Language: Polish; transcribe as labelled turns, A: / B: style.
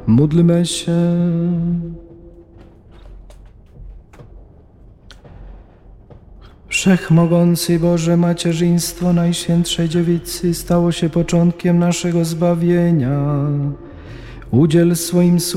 A: Módlmy się. Wszechmogący Boże, macierzyństwo Najświętszej Dziewicy stało się początkiem naszego zbawienia. Udziel swoim